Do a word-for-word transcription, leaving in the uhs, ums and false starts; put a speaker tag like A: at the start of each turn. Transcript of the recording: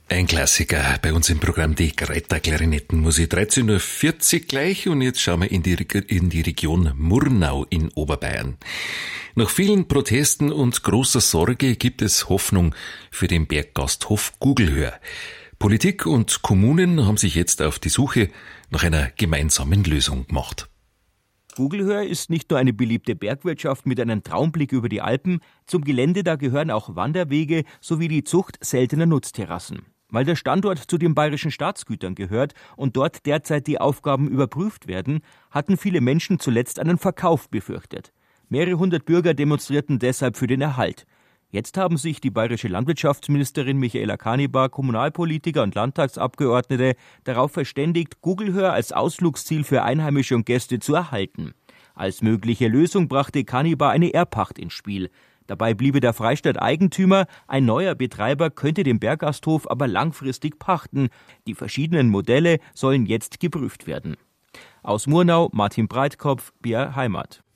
A: Ein Klassiker bei uns im Programm, die Greiter Klarinettenmusik. dreizehn Uhr vierzig gleich und jetzt schauen wir in die, in die Region Murnau in Oberbayern. Nach vielen Protesten und großer Sorge gibt es Hoffnung für den Berggasthof Gugelhöher. Politik und Kommunen haben sich jetzt auf die Suche nach einer gemeinsamen Lösung gemacht.
B: Gugelhöher ist nicht nur eine beliebte Bergwirtschaft mit einem Traumblick über die Alpen, zum Gelände da gehören auch Wanderwege sowie die Zucht seltener Nutzterrassen. Weil der Standort zu den bayerischen Staatsgütern gehört und dort derzeit die Aufgaben überprüft werden, hatten viele Menschen zuletzt einen Verkauf befürchtet. Mehrere hundert Bürger demonstrierten deshalb für den Erhalt. Jetzt haben sich die bayerische Landwirtschaftsministerin Michaela Kanibar, Kommunalpolitiker und Landtagsabgeordnete darauf verständigt, Gugelhöher als Ausflugsziel für Einheimische und Gäste zu erhalten. Als mögliche Lösung brachte Kanibar eine Erbpacht ins Spiel. Dabei bliebe der Freistaat Eigentümer, ein neuer Betreiber könnte den Berggasthof aber langfristig pachten. Die verschiedenen Modelle sollen jetzt geprüft werden. Aus Murnau, Martin Breitkopf, B R Heimat.